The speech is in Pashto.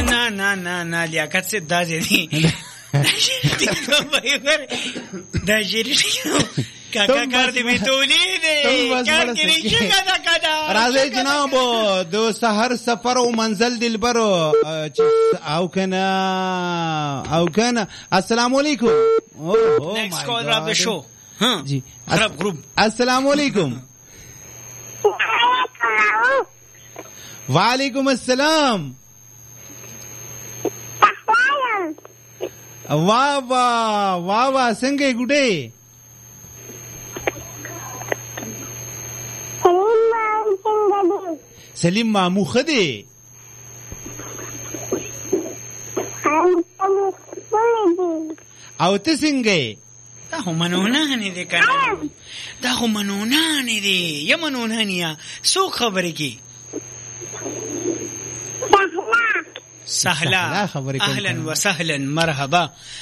نه نه نه نه لیاقت سے دا زیدی دا شیری کاکا کار دی بیتولی دی کار کی ریشی کدا کدا راځي جناب د سحر سفر او منزل دلبر او کنه السلام علیکم. نیکسٹ کال راب دا شو. ہاں جی خراب گروپ. السلام علیکم. وعلیکم السلام. واہ واہ واہ واہ څنګه ګډه سلیم مامو خدي او ته څنګه دا هم منونانه دي کنه دا هم منونانه دي یا منونانیا سو خبرې کی سهلا اهلا وسهلا مرحبا